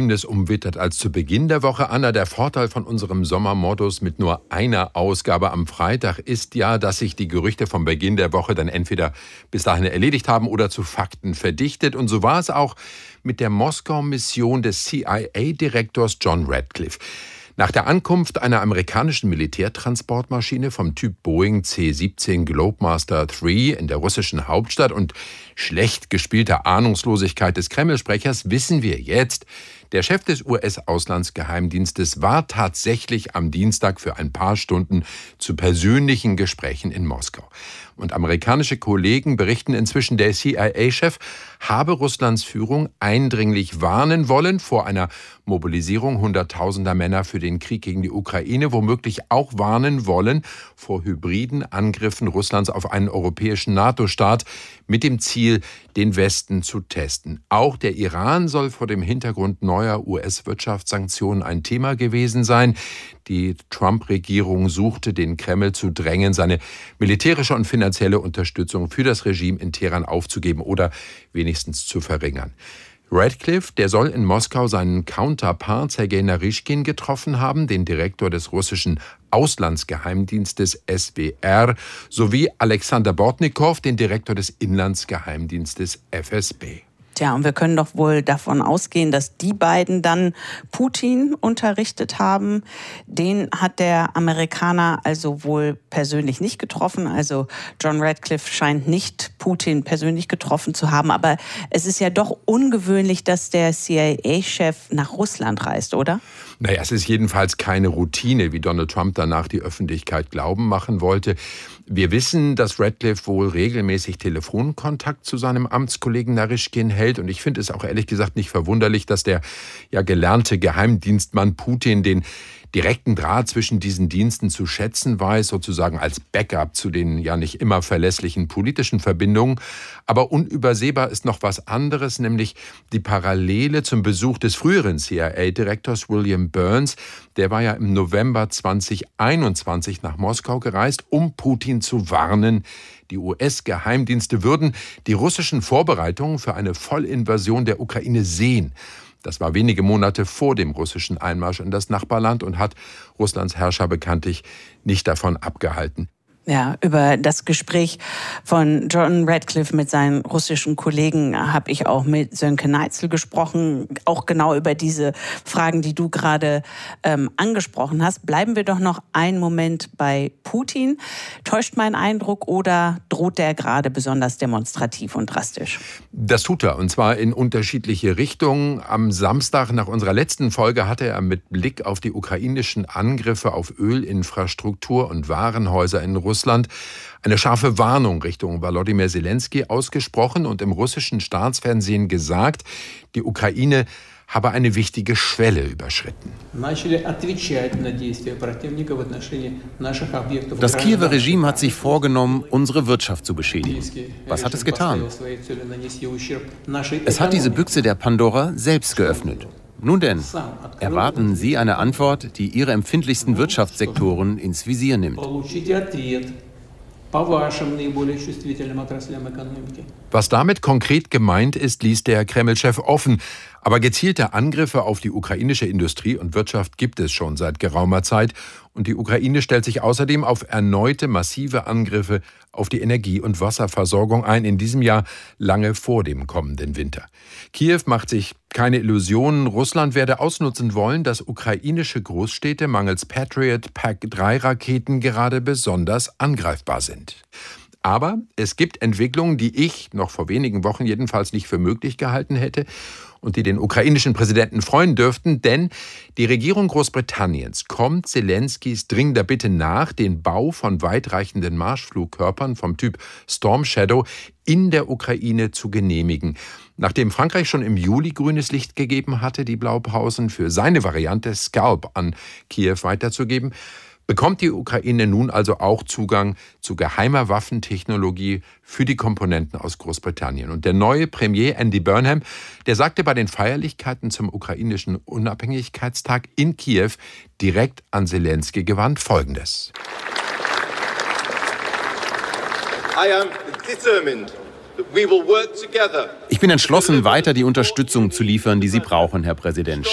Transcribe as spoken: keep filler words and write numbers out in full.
ereignisumwittert als zu Beginn der Woche. Anna, der Vorteil von unserem Sommermodus mit nur einer Ausgabe am Freitag ist ja, dass sich die Gerüchte vom Beginn der Woche dann entweder bis dahin erledigt haben oder zu Fakten verdichtet. Und so war es auch mit der Moskau-Mission des C I A-Direktors John Ratcliffe. Nach der Ankunft einer amerikanischen Militärtransportmaschine vom Typ Boeing C siebzehn Globemaster drei in der russischen Hauptstadt und schlecht gespielter Ahnungslosigkeit des Kreml-Sprechers wissen wir jetzt, der Chef des U S-Auslandsgeheimdienstes war tatsächlich am Dienstag für ein paar Stunden zu persönlichen Gesprächen in Moskau. Und amerikanische Kollegen berichten inzwischen, der C I A-Chef habe Russlands Führung eindringlich warnen wollen vor einer Mobilisierung hunderttausender Männer für den Krieg gegen die Ukraine, womöglich auch warnen wollen vor hybriden Angriffen Russlands auf einen europäischen NATO-Staat mit dem Ziel, den Westen zu testen. Auch der Iran soll vor dem Hintergrund neuer U S-Wirtschaftssanktionen ein Thema gewesen sein. Die Trump-Regierung suchte, den Kreml zu drängen, seine militärische und finanzielle Unterstützung für das Regime in Teheran aufzugeben oder wenigstens zu verringern. Ratcliffe, der soll in Moskau seinen Counterpart Sergei Naryshkin getroffen haben, den Direktor des russischen Auslandsgeheimdienstes S W R, sowie Alexander Bortnikow, den Direktor des Inlandsgeheimdienstes F S B. Tja, und wir können doch wohl davon ausgehen, dass die beiden dann Putin unterrichtet haben. Den hat der Amerikaner also wohl persönlich nicht getroffen. Also John Ratcliffe scheint nicht Putin persönlich getroffen zu haben. Aber es ist ja doch ungewöhnlich, dass der C I A-Chef nach Russland reist, oder? Naja, es ist jedenfalls keine Routine, wie Donald Trump danach die Öffentlichkeit glauben machen wollte. Wir wissen, dass Ratcliffe wohl regelmäßig Telefonkontakt zu seinem Amtskollegen Naryshkin hält. Und ich finde es auch ehrlich gesagt nicht verwunderlich, dass der ja gelernte Geheimdienstmann Putin den direkten Draht zwischen diesen Diensten zu schätzen weiß, sozusagen als Backup zu den ja nicht immer verlässlichen politischen Verbindungen. Aber unübersehbar ist noch was anderes, nämlich die Parallele zum Besuch des früheren C I A-Direktors William Burns. Der war ja im November zweitausendeinundzwanzig nach Moskau gereist, um Putin zu warnen. Die U S-Geheimdienste würden die russischen Vorbereitungen für eine Vollinvasion der Ukraine sehen. Das war wenige Monate vor dem russischen Einmarsch in das Nachbarland und hat Russlands Herrscher bekanntlich nicht davon abgehalten. Ja, über das Gespräch von John Ratcliffe mit seinen russischen Kollegen habe ich auch mit Sönke Neitzel gesprochen, auch genau über diese Fragen, die du gerade ähm, angesprochen hast. Bleiben wir doch noch einen Moment bei Putin. Täuscht mein Eindruck oder droht der gerade besonders demonstrativ und drastisch? Das tut er, und zwar in unterschiedliche Richtungen. Am Samstag nach unserer letzten Folge hatte er mit Blick auf die ukrainischen Angriffe auf Ölinfrastruktur und Warenhäuser in Russland Russland eine scharfe Warnung Richtung Volodymyr Zelensky ausgesprochen und im russischen Staatsfernsehen gesagt, die Ukraine habe eine wichtige Schwelle überschritten. Das Kiewer Regime hat sich vorgenommen, unsere Wirtschaft zu beschädigen. Was hat es getan? Es hat diese Büchse der Pandora selbst geöffnet. Nun denn, erwarten Sie eine Antwort, die Ihre empfindlichsten Wirtschaftssektoren ins Visier nimmt. Was damit konkret gemeint ist, ließ der Kreml-Chef offen. Aber gezielte Angriffe auf die ukrainische Industrie und Wirtschaft gibt es schon seit geraumer Zeit. Und die Ukraine stellt sich außerdem auf erneute massive Angriffe auf die Energie- und Wasserversorgung ein, in diesem Jahr lange vor dem kommenden Winter. Kiew macht sich keine Illusionen. Russland werde ausnutzen wollen, dass ukrainische Großstädte mangels Patriot Pack drei Raketen gerade besonders angreifbar sind. Aber es gibt Entwicklungen, die ich noch vor wenigen Wochen jedenfalls nicht für möglich gehalten hätte und die den ukrainischen Präsidenten freuen dürften, denn die Regierung Großbritanniens kommt Zelenskys dringender Bitte nach, den Bau von weitreichenden Marschflugkörpern vom Typ Storm Shadow in der Ukraine zu genehmigen. Nachdem Frankreich schon im Juli grünes Licht gegeben hatte, die Blaupausen für seine Variante Scalp an Kiew weiterzugeben, bekommt die Ukraine nun also auch Zugang zu geheimer Waffentechnologie für die Komponenten aus Großbritannien. Und der neue Premier Andy Burnham, der sagte bei den Feierlichkeiten zum ukrainischen Unabhängigkeitstag in Kiew direkt an Zelensky gewandt Folgendes. I am determined. Ich bin entschlossen, weiter die Unterstützung zu liefern, die Sie brauchen, Herr Präsident.